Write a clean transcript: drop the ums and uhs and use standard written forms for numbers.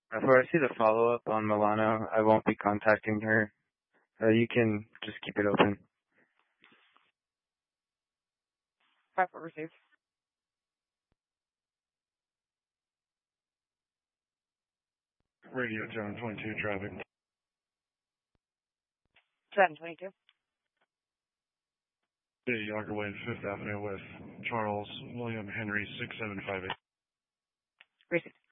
Before I see the follow-up on Milano, I won't be contacting her. You can just keep it open. Passport received. Radio John 22 traffic. 722. Hey, Yorker Way, 5th Avenue with Charles William Henry 6758. Received.